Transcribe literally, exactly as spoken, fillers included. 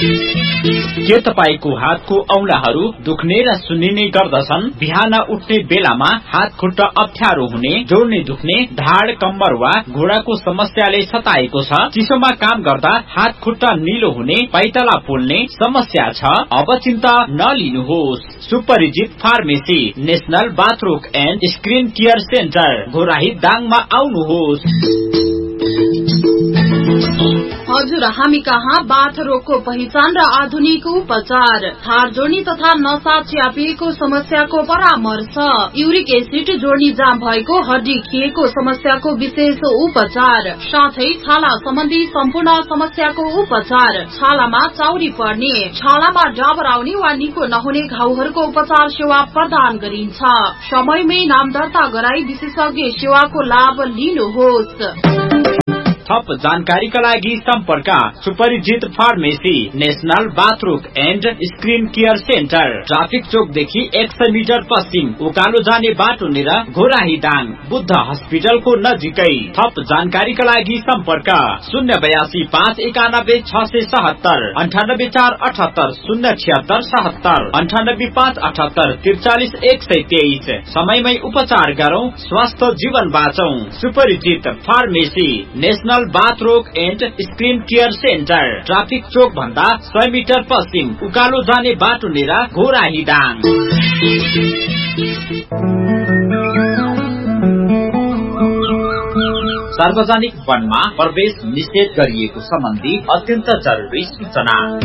के तपाईको हातको औंलाहरू दुख्ने र सुन्निने गर्दछन्? बिहान उठ्ने बेलामा हात खुट्टा अप्ठ्यारो हुने, जोड्ने दुख्ने, ढाड कम्मर वा घुँडाको समस्याले सताएको छ? चिसोमा काम गर्दा हात खुट्टा निलो हुने, पाइताला पोल्ने समस्या छ? अब चिन्ता नलिनुहोस्। सुपरिचित pharmacy national बाथरोग and screen care centre Ghorahi दाङमा आउनुहोस्। हजुर, हामी कहाँ बाथ रोगको पहिचान र आधुनिक उपचार, हाड जोड्नी तथा नसा च्यापिएको समस्याको परामर्श, युरिक एसिड जोड्नी जाम भएको, हड्डी खिएको समस्याको विशेष उपचार, साथै छाला सम्बन्धी सम्पूर्ण समस्याको उपचार, छालामा चाउरी पर्ने, छालामा डाबर आउने वा निको नहुने घाउहरूको उपचार सेवा प्रदान गरिन्छ। समयमै नाम दर्ता गराई विशेषज्ञ सेवाको लाभ लिनुहोस्। थप जानकारीका लागि सम्पर्क सुपरिचित pharmacy national बाथरोग and screen care centre, traffic चोकदेखि एक सय मिटर पश्चिम उकालो जाने बाटो नेर घोराही दाङ बुद्ध हस्पिटलको नजिकै। थप जानकारीका लागि सम्पर्क शून्य बयासी पाँच एकानब्बे छ सय सहत्तर, अन्ठानब्बे चार अठहत्तर शून्य छिहत्तर सहत्तर, अन्ठानब्बे पाँच अठहत्तर त्रिचालिस एक सय तेइस। समयमै उपचार गरौं, स्वस्थ जीवन बाँचौं। सुपरिचित pharmacy national बाथरोग and screen care centre, traffic चोक भन्दा सय मिटर पश्चिम उकालो जाने बाटो नेर घोराही दाङ। सार्वजनिक वनमा प्रवेश निषेध गरिएको सम्बन्धी अत्यन्त जरुरी सूचना।